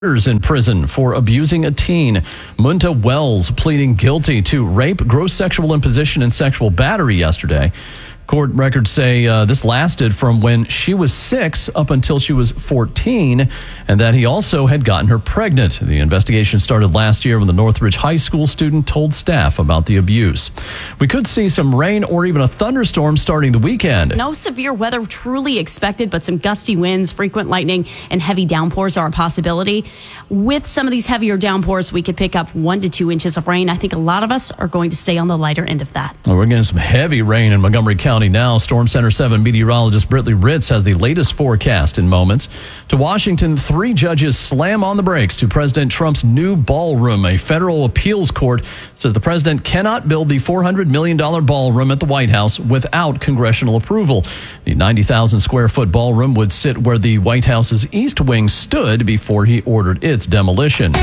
In prison for abusing a teen. Munta Wells pleading guilty to rape, gross sexual imposition, and sexual battery yesterday. Court records say this lasted from when she was 6 up until she was 14, and that he also had gotten her pregnant. The investigation started last year when the Northridge High School student told staff about the abuse. We could see some rain or even a thunderstorm starting the weekend. No severe weather truly expected, but some gusty winds, frequent lightning, and heavy downpours are a possibility. With some of these heavier downpours, we could pick up 1 to 2 inches of rain. I think a lot of us are going to stay on the lighter end of that. Well, we're getting some heavy rain in Montgomery County now. Storm Center 7 meteorologist Britley Ritz has the latest forecast in moments. To Washington, 3 judges slam on the brakes to President Trump's new ballroom. A federal appeals court says the president cannot build the $400 million ballroom at the White House without congressional approval. The 90,000 square foot ballroom would sit where the White House's East Wing stood before he ordered its demolition.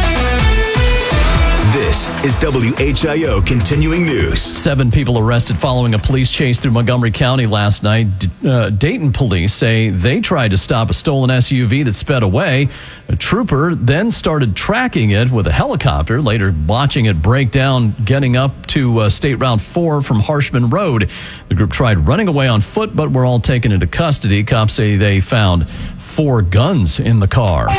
This is WHIO Continuing News. 7 people arrested following a police chase through Montgomery County last night. Dayton police say they tried to stop a stolen SUV that sped away. A trooper then started tracking it with a helicopter, later watching it break down, getting up to State Route 4 from Harshman Road. The group tried running away on foot, but were all taken into custody. Cops say they found 4 guns in the car.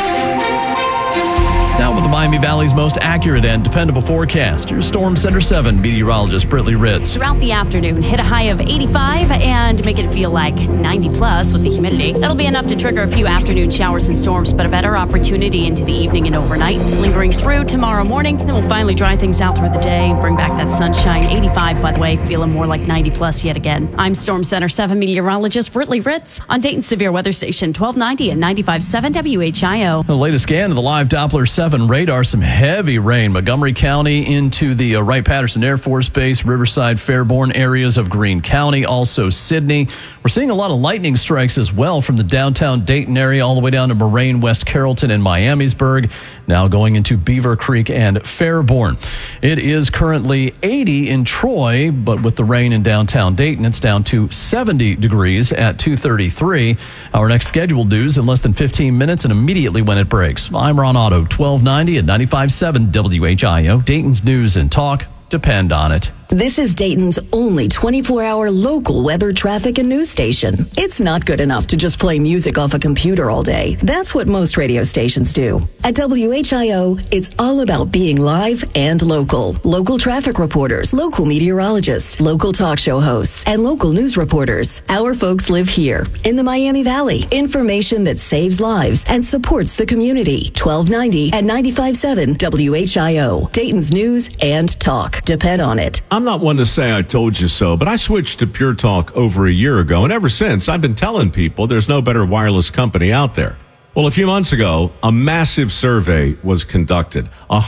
Now with the Miami Valley's most accurate and dependable forecast, your Storm Center 7 meteorologist Britley Ritz. Throughout the afternoon, hit a high of 85 and make it feel like 90 plus with the humidity. That'll be enough to trigger a few afternoon showers and storms, but a better opportunity into the evening and overnight. Lingering through tomorrow morning, then we'll finally dry things out through the day, bring back that sunshine. 85, by the way, feeling more like 90 plus yet again. I'm Storm Center 7 meteorologist Britley Ritz on Dayton's Severe Weather Station 1290 and 95.7 WHIO. The latest scan of the live Doppler 7 radar, some heavy rain. Montgomery County into the Wright-Patterson Air Force Base, Riverside, Fairborn areas of Greene County, also Sidney. We're seeing a lot of lightning strikes as well from the downtown Dayton area all the way down to Moraine, West Carrollton, and Miamisburg. Now going into Beaver Creek and Fairborn. It is currently 80 in Troy, but with the rain in downtown Dayton, it's down to 70 degrees at 2:33. Our next scheduled news in less than 15 minutes and immediately when it breaks. I'm Ron Otto, 1290 and 95.7 WHIO. Dayton's news and talk depend on it. This is Dayton's only 24-hour local weather, traffic, and news station. It's not good enough to just play music off a computer all day. That's what most radio stations do. At WHIO, it's all about being live and local. Local traffic reporters, local meteorologists, local talk show hosts, and local news reporters. Our folks live here in the Miami Valley. Information that saves lives and supports the community. 1290 and 95.7 WHIO. Dayton's news and talk. Depend on it. I'm not one to say I told you so, but I switched to Pure Talk over a year ago, and ever since, I've been telling people there's no better wireless company out there. Well, a few months ago, a massive survey was conducted.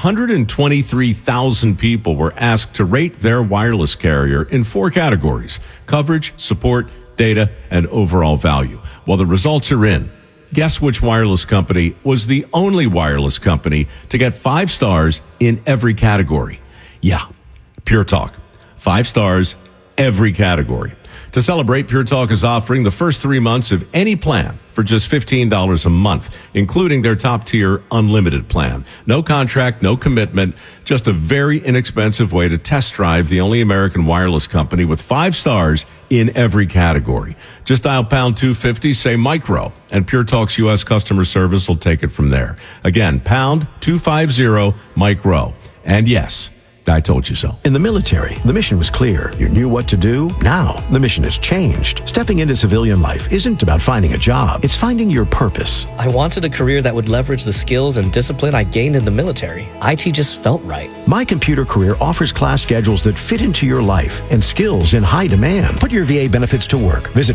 123,000 people were asked to rate their wireless carrier in 4 categories: coverage, support, data, and overall value. Well, the results are in. Guess which wireless company was the only wireless company to get 5 stars in every category? Yeah, Pure Talk. 5 stars, every category. To celebrate, Pure Talk is offering the first 3 months of any plan for just $15 a month, including their top-tier unlimited plan. No contract, no commitment, just a very inexpensive way to test drive the only American wireless company with 5 stars in every category. Just dial pound 250, say micro, and Pure Talk's U.S. customer service will take it from there. Again, pound 250 micro. And yes, I told you so. In the military, the mission was clear. You knew what to do. Now, the mission has changed. Stepping into civilian life isn't about finding a job. It's finding your purpose. I wanted a career that would leverage the skills and discipline I gained in the military. IT just felt right. My Computer Career offers class schedules that fit into your life and skills in high demand. Put your VA benefits to work. Visit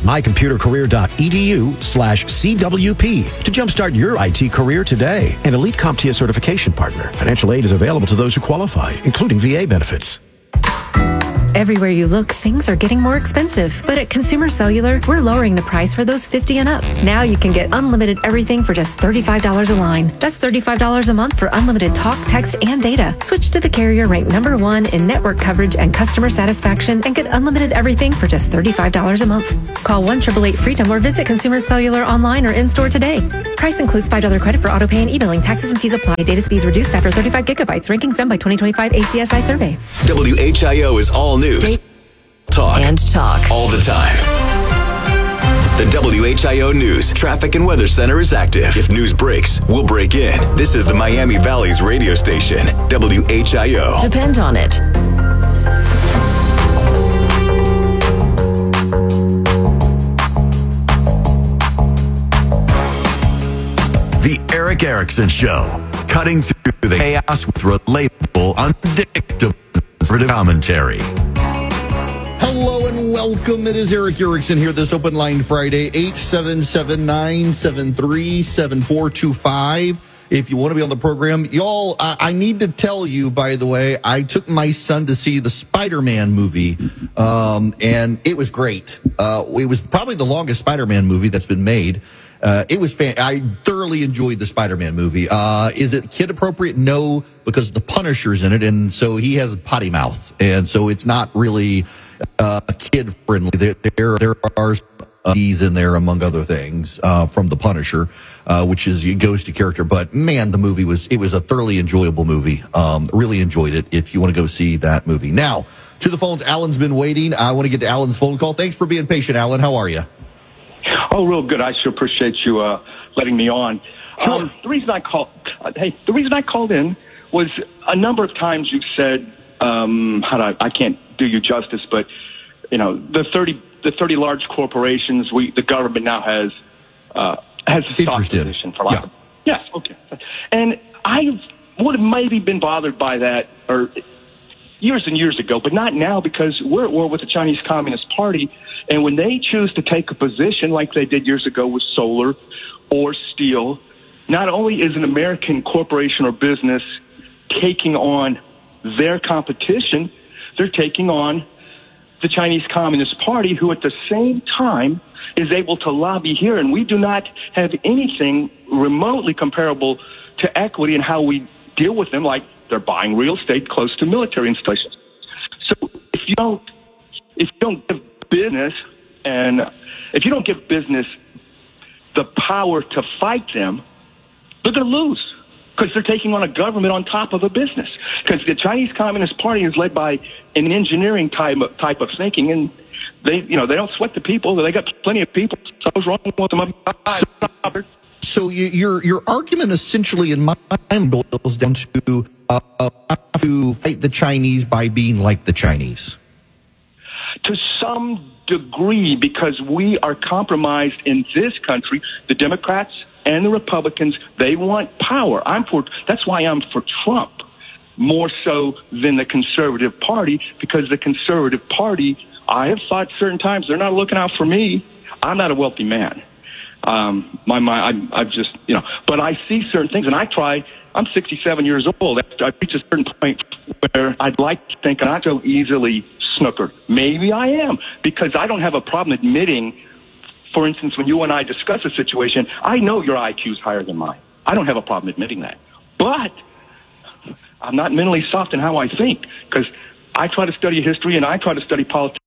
mycomputercareer.edu/CWP to jumpstart your IT career today. An elite CompTIA certification partner. Financial aid is available to those who qualify, including VA benefits. Everywhere you look, things are getting more expensive. But at Consumer Cellular, we're lowering the price for those 50 and up. Now you can get unlimited everything for just $35 a line. That's $35 a month for unlimited talk, text, and data. Switch to the carrier ranked #1 in network coverage and customer satisfaction and get unlimited everything for just $35 a month. Call 1-888-FREEDOM or visit Consumer Cellular online or in-store today. Price includes $5 credit for auto pay and e-billing. Taxes and fees apply. Data speeds reduced after 35 gigabytes. Rankings done by 2025 ACSI survey. WHIO is all news. Talk. And talk. All the time. The WHIO News Traffic and Weather Center is active. If news breaks, we'll break in. This is the Miami Valley's radio station, WHIO. Depend on it. The Eric Erickson Show. Cutting through the chaos with relatable, unpredictable commentary. Hello and welcome. It is Eric Erickson here this Open Line Friday, 877-973-7425. If you want to be on the program, y'all, I need to tell you, by the way, I took my son to see the Spider-Man movie, and it was great. It was probably the longest Spider-Man movie that's been made. It was I thoroughly enjoyed the Spider-Man movie. Is it kid appropriate? No, because the Punisher's in it, and so he has a potty mouth, and so it's not really kid friendly. There are these in there, among other things, from the Punisher, which is goes to character. But man, the movie was a thoroughly enjoyable movie. Really enjoyed it. If you want to go see that movie, now to the phones. Alan's been waiting. I want to get to Alan's phone call. Thanks for being patient, Alan. How are you? Oh, real good. I sure appreciate you letting me on. Sure. The reason I called in was a number of times you've said, I can't do you justice, but you know, the 30 large corporations, the government now has a stock position for life. Yeah. Yes, okay. And I would have maybe been bothered by that or years and years ago, but not now, because we're at war with the Chinese Communist Party. And when they choose to take a position like they did years ago with solar or steel, not only is an American corporation or business taking on their competition, they're taking on the Chinese Communist Party, who at the same time is able to lobby here. And we do not have anything remotely comparable to equity in how we deal with them, like they're buying real estate close to military installations. So if you don't give business, and if you don't give business the power to fight them, they're going to lose, because they're taking on a government on top of a business. Because the Chinese Communist Party is led by an engineering type of thinking, and they don't sweat the people. They got plenty of people. So what's wrong with them? So your argument essentially in my mind boils down to fight the Chinese by being like the Chinese. To some degree, because we are compromised in this country. The Democrats and the Republicans, they want power. That's why I'm for Trump more so than the Conservative Party, because the Conservative Party, I have thought certain times, they're not looking out for me. I'm not a wealthy man. I've just, but I see certain things, and I'm 67 years old. I reach a certain point where I'd like to think I'm not so easily snookered. Maybe I am, because I don't have a problem admitting, for instance, when you and I discuss a situation, I know your IQ is higher than mine. I don't have a problem admitting that. But I'm not mentally soft in how I think, because I try to study history and I try to study politics